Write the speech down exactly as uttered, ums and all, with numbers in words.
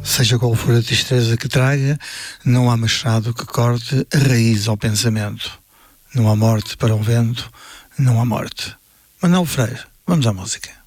Seja qual for a tristeza que traga, não há machado que corte a raiz ao pensamento. Não há morte para o vento, não há morte. Manuel Freire, vamos à música.